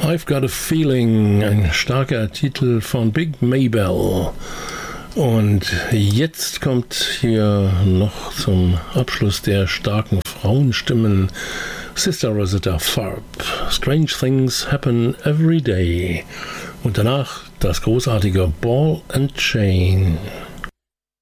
I've Got a Feeling, ein starker Titel von Big Maybelle. Und jetzt kommt hier noch zum Abschluss der starken Frauenstimmen Sister Rosetta Tharpe, Strange Things Happen Every Day. Und danach das großartige Ball and Chain.